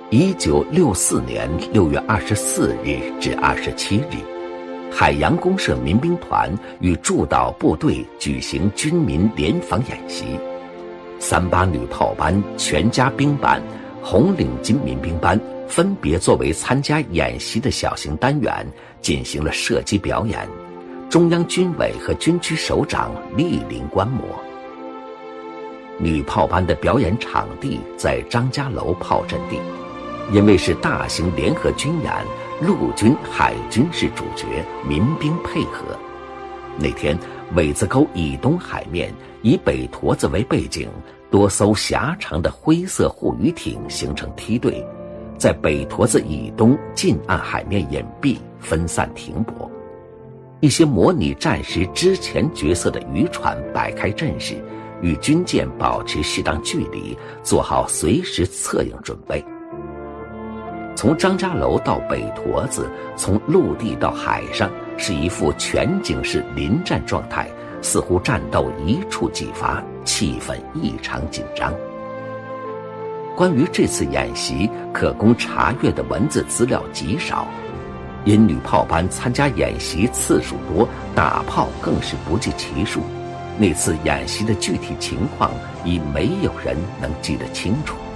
1964年6月24日至27日，海洋公社民兵团与驻岛部队举行军民联防演习。38女炮班、全家兵班、红领巾民兵班分别作为参加演习的小型单元进行了射击表演，中央军委和军区首长莅临观摩。女炮班的表演场地在张家楼炮阵地，因为是大型联合军演，陆军、海军是主角，民兵配合。那天，苇子沟以东海面以北坨子为背景，多艘狭长的灰色护渔艇形成梯队，在北坨子以东近岸海面隐蔽，分散停泊。一些模拟战时之前角色的渔船摆开阵势，与军舰保持适当距离，做好随时策应准备。从张家楼到北坨子，从陆地到海上，是一副全景式临战状态，似乎战斗一触即发，气氛异常紧张。关于这次演习可供查阅的文字资料极少，因女炮班参加演习次数多，打炮更是不计其数。那次演习的具体情况已没有人能记得清楚。